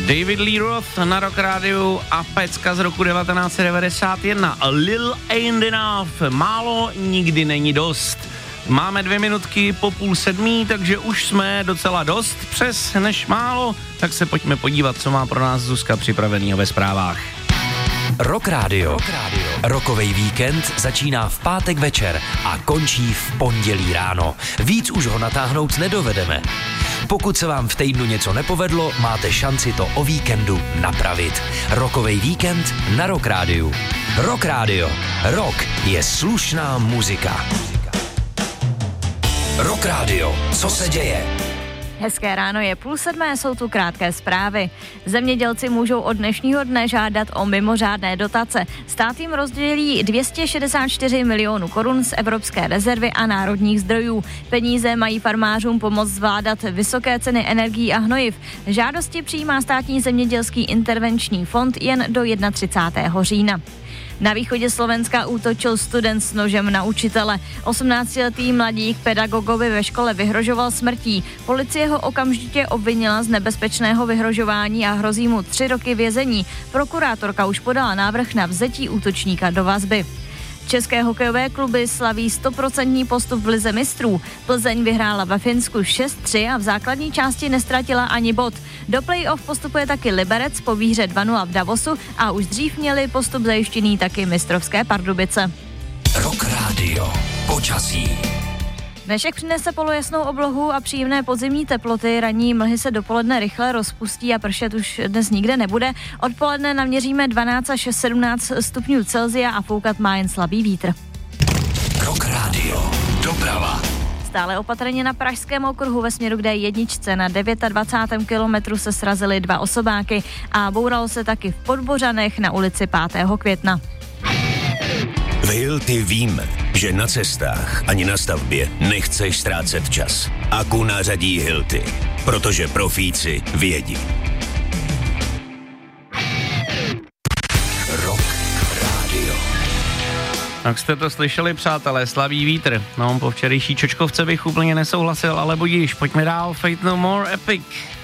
David Lee Roth na Rock Rádiu a pecka z roku 1991. A Little Ain't Enough. Málo nikdy není dost. Máme 2 minutky po 6:30, takže už jsme docela dost přes než málo. Tak se pojďme podívat, co má pro nás Zuzka připravenýho ve zprávách. Rock Radio. Rockovej víkend začíná v pátek večer a končí v pondělí ráno. Víc už ho natáhnout nedovedeme. Pokud se vám v týdnu něco nepovedlo, máte šanci to o víkendu napravit. Rockovej víkend na Rock Rádiu. Rock Radio. Rock je slušná muzika. Rock Radio. Co se děje? Hezké ráno, je 6:30, jsou tu krátké zprávy. Zemědělci můžou od dnešního dne žádat o mimořádné dotace. Stát jim rozdělí 264 milionů korun z Evropské rezervy a národních zdrojů. Peníze mají farmářům pomoct zvládat vysoké ceny energií a hnojiv. Žádosti přijímá Státní zemědělský intervenční fond jen do 31. října. Na východě Slovenska útočil student s nožem na učitele. 18letý mladík pedagogovi ve škole vyhrožoval smrtí. Policie ho okamžitě obvinila z nebezpečného vyhrožování a hrozí mu 3 roky vězení. Prokurátorka už podala návrh na vzetí útočníka do vazby. České hokejové kluby slaví 100% postup v lize mistrů. Plzeň vyhrála ve Finsku 6-3 a v základní části nestratila ani bod. Do play-off postupuje taky Liberec po výhře 2-0 v Davosu a už dřív měli postup zajištěný taky mistrovské Pardubice. Rock Radio. Počasí. Dnešek přinese polojasnou oblohu a příjemné podzimní teploty. Ranní mlhy se dopoledne rychle rozpustí a pršet už dnes nikde nebude. Odpoledne naměříme 12 až 17 stupňů Celsia a foukat má jen slabý vítr. Rock Radio. Doprava. Stále opatrně na Pražském okruhu ve směru k D1 na 29. kilometru se srazily 2 osobáky a bouralo se taky v Podbořanech na ulici 5. května. V Hilti víme, že na cestách ani na stavbě nechceš ztrácet čas. Akku nařadí Hilti, protože profíci vědí. Rock Radio. Tak jste to slyšeli, přátelé, slabý vítr. No, po včerejší čočkovce bych úplně nesouhlasil, ale budíš, pojďme dál, Fate No More, Epic.